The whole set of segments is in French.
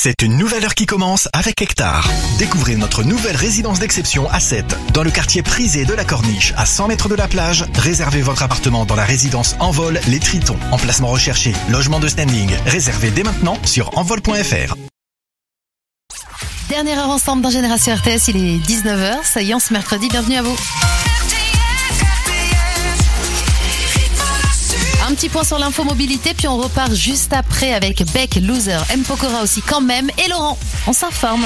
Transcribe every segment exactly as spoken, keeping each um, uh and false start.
C'est une nouvelle heure qui commence avec Hectare. Découvrez notre nouvelle résidence d'exception à Sète, dans le quartier prisé de la Corniche, à cent mètres de la plage. Réservez votre appartement dans la résidence Envol Les Tritons. Emplacement recherché, logement de standing. Réservez dès maintenant sur envol point f r. Dernière heure ensemble dans Génération R T S, il est dix-neuf heures, ça y est, ce mercredi, bienvenue à vous. Un petit point sur l'info mobilité, puis on repart juste après avec Beck, Loser, M. Pokora aussi quand même, et Laurent. On s'informe.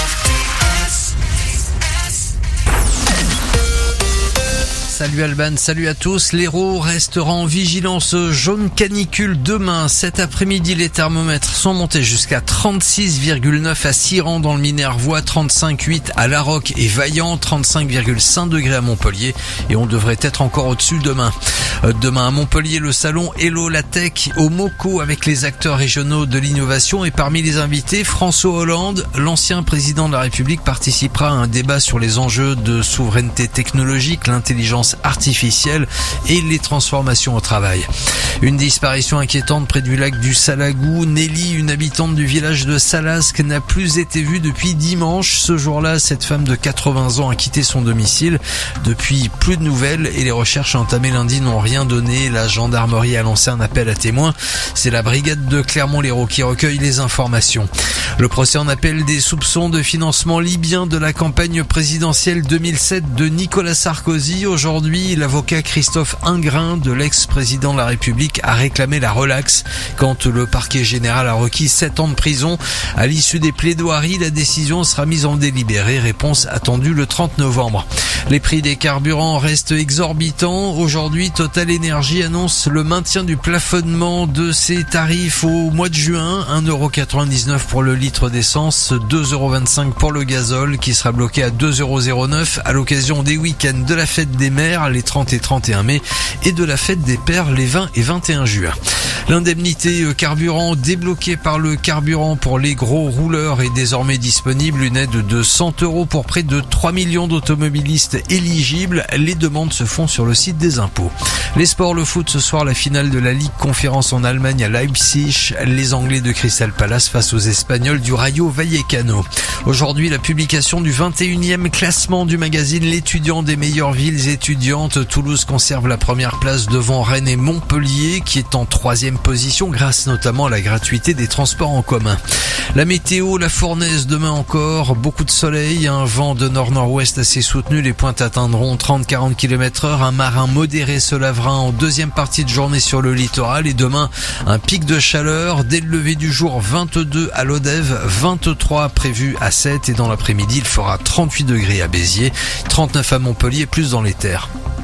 Salut Alban, salut à tous. L'Hérault restera en vigilance jaune canicule demain. Cet après-midi, les thermomètres sont montés jusqu'à trente-six virgule neuf à Siran dans le Minervois, trente-cinq virgule huit à La Roque et Vaillant, trente-cinq virgule cinq degrés à Montpellier et on devrait être encore au-dessus demain. Demain à Montpellier, le salon Hello la Tech au Moco avec les acteurs régionaux de l'innovation et parmi les invités, François Hollande, l'ancien président de la République, participera à un débat sur les enjeux de souveraineté technologique, l'intelligence artificielle et les transformations au travail. Une disparition inquiétante près du lac du Salagou. Nelly, une habitante du village de Salasque, n'a plus été vue depuis dimanche. Ce jour-là, cette femme de quatre-vingts ans a quitté son domicile. Depuis, plus de nouvelles et les recherches entamées lundi n'ont rien donné. La gendarmerie a lancé un appel à témoins. C'est la brigade de Clermont-Lérault qui recueille les informations. Le procès en appel des soupçons de financement libyen de la campagne présidentielle deux mille sept de Nicolas Sarkozy. Aujourd'hui, l'avocat Christophe Ingrin de l'ex-président de la République a réclamé la relaxe quand le parquet général a requis sept ans de prison. À l'issue des plaidoiries, la décision sera mise en délibéré. Réponse attendue le trente novembre. Les prix des carburants restent exorbitants. Aujourd'hui, Total Energy annonce le maintien du plafonnement de ses tarifs au mois de juin. un euro quatre-vingt-dix-neuf pour le litre d'essence, deux euros vingt-cinq pour le gazole qui sera bloqué à deux euros zéro neuf à l'occasion des week-ends de la fête des mères les trente et trente et un mai et de la fête des pères les vingt et vingt et un juin. L'indemnité carburant débloquée par le carburant pour les gros rouleurs est désormais disponible. Une aide de cent euros pour près de trois millions d'automobilistes éligibles. Les demandes se font sur le site des impôts. Les sports, le foot ce soir, la finale de la Ligue Conférence en Allemagne à Leipzig. Les Anglais de Crystal Palace face aux Espagnols du Rayo Vallecano. Aujourd'hui, la publication du vingt et unième classement du magazine L'étudiant des meilleures villes étudiantes. Toulouse conserve la première place devant Rennes et Montpellier qui est en troisième position grâce notamment à la gratuité des transports en commun. La météo, la fournaise demain encore, beaucoup de soleil, un vent de nord-nord-ouest assez soutenu, les pointes atteindront trente à quarante kilomètres heure, un marin modéré se lavera en deuxième partie de journée sur le littoral et demain un pic de chaleur dès le lever du jour, vingt-deux à Lodève, vingt-trois prévu à Sète et dans l'après-midi il fera trente-huit degrés à Béziers, trente-neuf à Montpellier, plus dans les terres.